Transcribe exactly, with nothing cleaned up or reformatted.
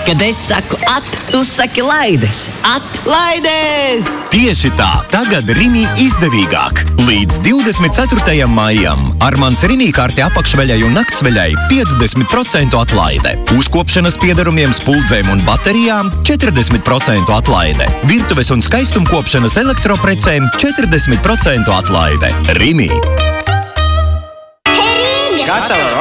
Kad es saku at, tu saki laides. Atlaides! Tieši tā, tagad Rimi izdevīgāk. Līdz divdesmit ceturtajam maijam Armāns Rimi karti apakšveļai un naktsveļai piecdesmit procentu atlaide. Uzkopšanas piedarumiem, spuldzēm un baterijām četrdesmit procentu atlaide. Virtuves un skaistumkopšanas elektroprecēm četrdesmit procentu atlaide. Rimi! Gatava